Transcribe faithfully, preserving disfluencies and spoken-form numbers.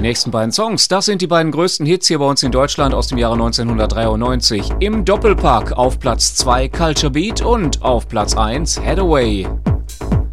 nächsten beiden Songs, das sind die beiden größten Hits hier bei uns in Deutschland aus dem Jahre neunzehnhundertdreiundneunzig. Im Doppelpack auf Platz zwei Culture Beat und auf Platz eins Head Away.